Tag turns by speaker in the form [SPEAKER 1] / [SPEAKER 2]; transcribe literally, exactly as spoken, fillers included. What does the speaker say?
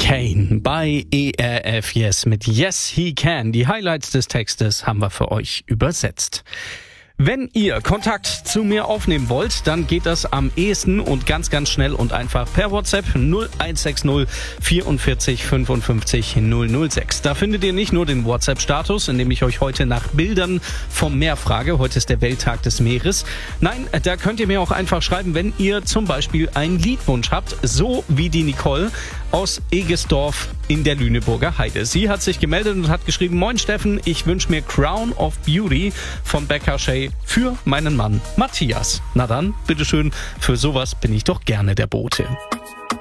[SPEAKER 1] Kane bei E R F Yes mit Yes He Can. Die Highlights des Textes haben wir für euch übersetzt. Wenn ihr Kontakt zu mir aufnehmen wollt, dann geht das am ehesten und ganz, ganz schnell und einfach per WhatsApp null eins sechs null vierundvierzig fünfundfünfzig null null sechs. Da findet ihr nicht nur den WhatsApp-Status, in dem ich euch heute nach Bildern vom Meer frage. Heute ist der Welttag des Meeres. Nein, da könnt ihr mir auch einfach schreiben, wenn ihr zum Beispiel einen Liedwunsch habt, so wie die Nicole aus Egesdorf in der Lüneburger Heide. Sie hat sich gemeldet und hat geschrieben: Moin Steffen, ich wünsche mir Crown of Beauty von Becca Shea für meinen Mann Matthias. Na dann, bitteschön, für sowas bin ich doch gerne der Bote.